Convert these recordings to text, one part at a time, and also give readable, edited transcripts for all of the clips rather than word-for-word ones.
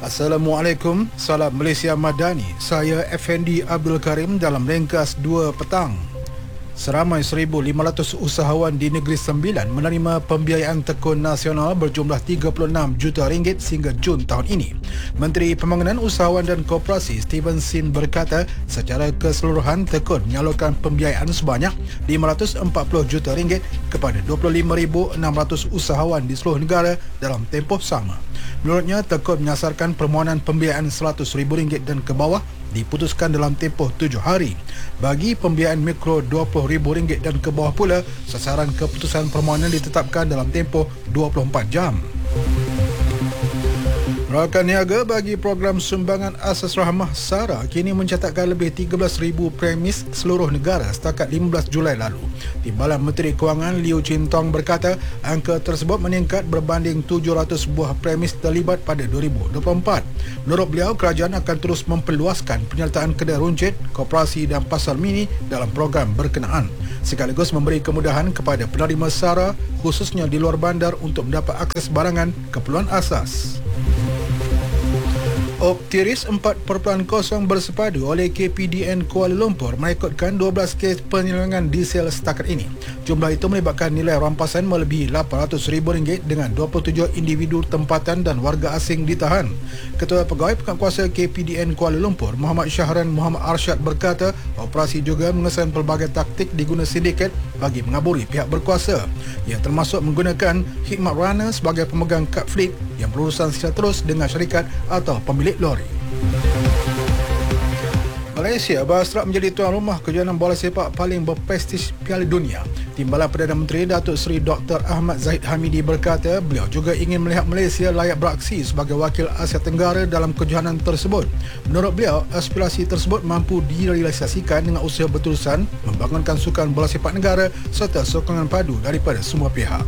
Assalamualaikum, salam Malaysia Madani. Saya Effendi Abdul Karim dalam ringkas 2 petang. Seramai 1,500 usahawan di Negeri Sembilan menerima pembiayaan tekun nasional berjumlah 36 juta ringgit sehingga Jun tahun ini. Menteri Pembangunan Usahawan dan Koperasi Steven Sin berkata secara keseluruhan tekun menyalurkan pembiayaan sebanyak 540 juta ringgit kepada 25,600 usahawan di seluruh negara dalam tempoh sama. Menurutnya, tekun menyasarkan permohonan pembiayaan RM100,000 dan ke bawah diputuskan dalam tempoh 7 hari. Bagi pembiayaan mikro RM20,000 dan ke bawah pula, sasaran keputusan permohonan ditetapkan dalam tempoh 24 jam. Rakan niaga bagi program sumbangan asas rahmah SARA kini mencatatkan lebih 13,000 premis seluruh negara setakat 15 Julai lalu. Timbalan Menteri Kewangan Liu Chin Tong berkata angka tersebut meningkat berbanding 700 buah premis terlibat pada 2024. Menurut beliau, kerajaan akan terus memperluaskan penyertaan kedai runcit, koperasi dan pasar mini dalam program berkenaan, sekaligus memberi kemudahan kepada penerima SARA khususnya di luar bandar untuk mendapat akses barangan keperluan asas. Optiris 4.0 bersepadu oleh KPDN Kuala Lumpur merekodkan 12 kes penyelewengan diesel setakat ini. Jumlah itu melibatkan nilai rampasan melebihi RM800,000 dengan 27 individu tempatan dan warga asing ditahan. Ketua Pegawai Penguatkuasa KPDN Kuala Lumpur, Muhammad Syahran Muhammad Arsyad berkata operasi juga mengesan pelbagai taktik diguna sindiket bagi mengaburi pihak berkuasa. Ia termasuk menggunakan khidmat runner sebagai pemegang kad fleet yang berurusan secara terus dengan syarikat atau pemilik lori. Malaysia berhasrat menjadi tuan rumah kejohanan bola sepak paling berprestij Piala Dunia. Timbalan Perdana Menteri Datuk Seri Dr. Ahmad Zahid Hamidi berkata beliau juga ingin melihat Malaysia layak beraksi sebagai wakil Asia Tenggara dalam kejohanan tersebut. Menurut beliau, aspirasi tersebut mampu direalisasikan dengan usaha berterusan membangunkan sukan bola sepak negara serta sokongan padu daripada semua pihak.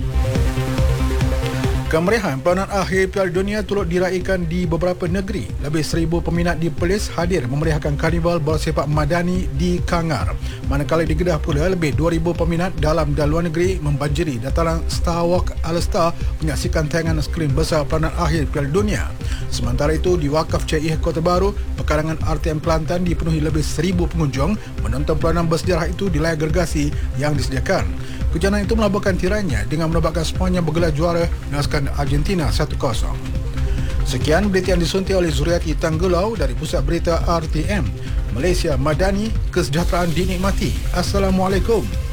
Kemeriahan peranan akhir Piala Dunia turut diraikan di beberapa negeri. Lebih 1,000 peminat di Perlis hadir memeriahkan karnival bola sepak Madani di Kangar. Manakala di Kedah pula, lebih 2,000 peminat dalam dan luar negeri membanjiri dataran Star Walk All-Star menyaksikan tayangan skrin besar peranan akhir Piala Dunia. Sementara itu, di Wakaf CIH Kota Baru, pekarangan RTM Kelantan dipenuhi lebih 1,000 pengunjung menonton peranan bersejarah itu di layar gergasi yang disediakan. Kejohanan itu melaburkan tirainya dengan menyebabkan Sepanyol bergelar juara menewaskan Argentina 1-0. Sekian berita yang disuntik oleh Zuriati Tanggulau dari Pusat Berita RTM. Malaysia Madani, kesejahteraan dinikmati. Assalamualaikum.